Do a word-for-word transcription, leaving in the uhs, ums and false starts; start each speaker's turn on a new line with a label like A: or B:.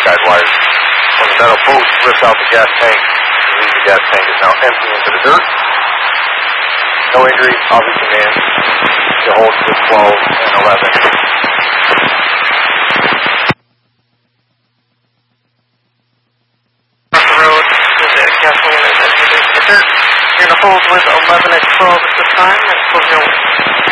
A: guide wires. When the metal post ripped out the gas tank, the gas tank is now empty into the dirt. No injuries, Copy command. To hold to twelve and eleven.
B: Off the road, the gasoline is empty into the dirt. You're going to hold with eleven at twelve at this time and close your